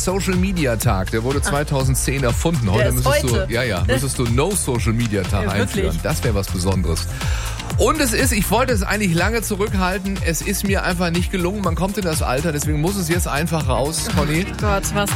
Social Media Tag. Der wurde 2010 erfunden. Heute müsstest du No Social Media Tag einführen. Wirklich? Das wäre was Besonderes. Und ich wollte es eigentlich lange zurückhalten. Es ist mir einfach nicht gelungen. Man kommt in das Alter, deswegen muss es jetzt einfach raus, Conny. Gott, was